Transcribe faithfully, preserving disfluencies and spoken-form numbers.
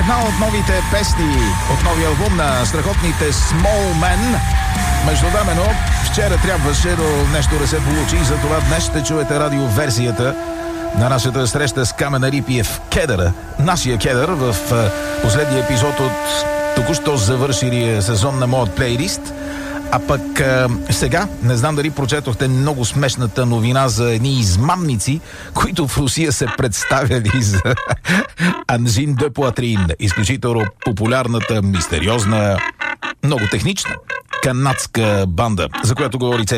една от новите песни от новия албум на страхотните Small Men. Междувременно, вчера трябваше, но нещо не се получи и затова днес ще чуете радиоверсията на нашата среща с Камен Арипиев Кедъра, нашия Кедър, в последния епизод от току-що завършилия сезон на моят плейлист. А пък а, сега, не знам дали прочетохте много смешната новина за едни измамници, които в Русия се представяли за Анжин де Пуатрин, изключително популярната, мистериозна, много технична канадска банда, за която говори